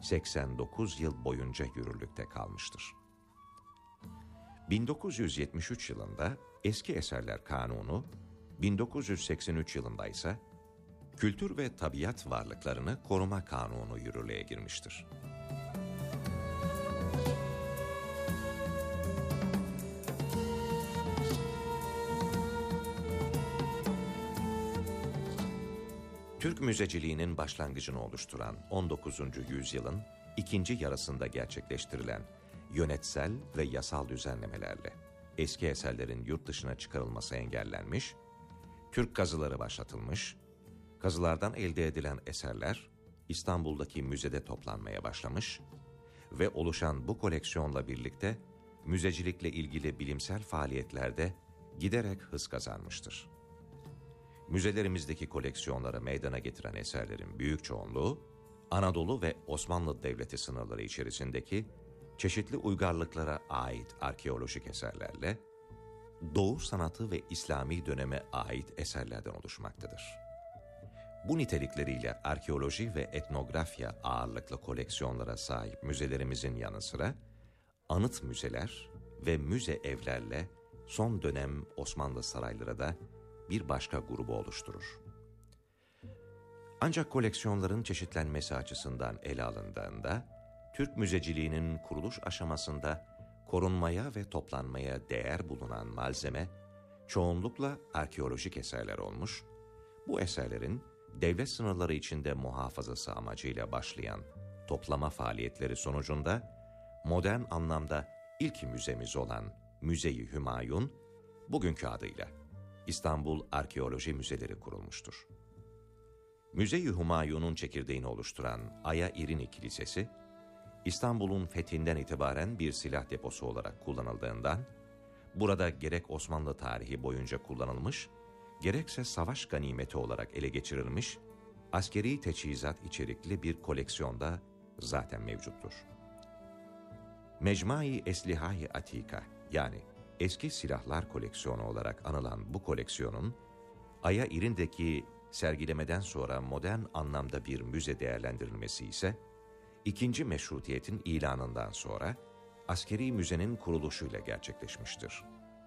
89 yıl boyunca yürürlükte kalmıştır. 1973 yılında Eski Eserler Kanunu, 1983 yılında ise Kültür ve Tabiat Varlıklarını Koruma Kanunu yürürlüğe girmiştir. Türk müzeciliğinin başlangıcını oluşturan 19. yüzyılın ikinci yarısında gerçekleştirilen yönetsel ve yasal düzenlemelerle eski eserlerin yurt dışına çıkarılması engellenmiş, Türk kazıları başlatılmış, kazılardan elde edilen eserler İstanbul'daki müzede toplanmaya başlamış ve oluşan bu koleksiyonla birlikte müzecilikle ilgili bilimsel faaliyetlerde giderek hız kazanmıştır. Müzelerimizdeki koleksiyonları meydana getiren eserlerin büyük çoğunluğu, Anadolu ve Osmanlı Devleti sınırları içerisindeki çeşitli uygarlıklara ait arkeolojik eserlerle, Doğu sanatı ve İslami döneme ait eserlerden oluşmaktadır. Bu nitelikleriyle arkeoloji ve etnografya ağırlıklı koleksiyonlara sahip müzelerimizin yanı sıra, anıt müzeler ve müze evlerle son dönem Osmanlı sarayları da bir başka grubu oluşturur. Ancak koleksiyonların çeşitlenmesi açısından ele alındığında, Türk müzeciliğinin kuruluş aşamasında korunmaya ve toplanmaya değer bulunan malzeme, çoğunlukla arkeolojik eserler olmuş, bu eserlerin devlet sınırları içinde muhafazası amacıyla başlayan toplama faaliyetleri sonucunda, modern anlamda ilk müzemiz olan Müze-i Hümayun, bugünkü adıyla İstanbul Arkeoloji Müzeleri kurulmuştur. Müze-i Hümayun'un çekirdeğini oluşturan Aya İrini Kilisesi, İstanbul'un fethinden itibaren bir silah deposu olarak kullanıldığından, burada gerek Osmanlı tarihi boyunca kullanılmış, gerekse savaş ganimeti olarak ele geçirilmiş, askeri teçhizat içerikli bir koleksiyonda zaten mevcuttur. Mecmai Esliha-i Atika, yani eski silahlar koleksiyonu olarak anılan bu koleksiyonun, Aya İrin'deki sergilemeden sonra modern anlamda bir müze değerlendirilmesi ise, İkinci Meşrutiyet'in ilanından sonra askeri müzenin kuruluşuyla gerçekleşmiştir.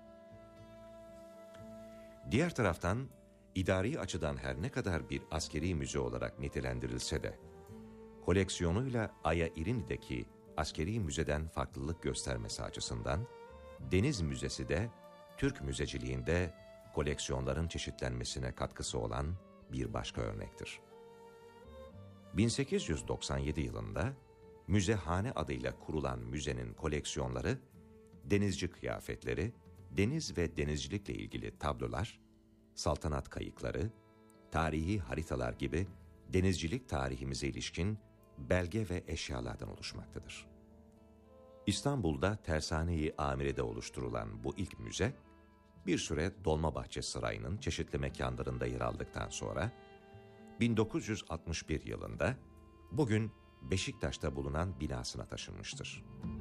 Diğer taraftan, idari açıdan her ne kadar bir askeri müze olarak nitelendirilse de, koleksiyonuyla Aya İrin'deki askeri müzeden farklılık göstermesi açısından, Deniz Müzesi de Türk müzeciliğinde koleksiyonların çeşitlenmesine katkısı olan bir başka örnektir. 1897 yılında Müzehane adıyla kurulan müzenin koleksiyonları, denizci kıyafetleri, deniz ve denizcilikle ilgili tablolar, saltanat kayıkları, tarihi haritalar gibi denizcilik tarihimize ilişkin belge ve eşyalardan oluşmaktadır. İstanbul'da Tersane-i Amire'de oluşturulan bu ilk müze, bir süre Dolmabahçe Sarayı'nın çeşitli mekanlarında yer aldıktan sonra, 1961 yılında bugün Beşiktaş'ta bulunan binasına taşınmıştır.